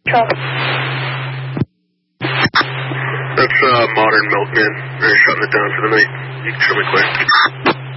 That's Modern Milkman. They're shutting it down for the night. You can show me quick.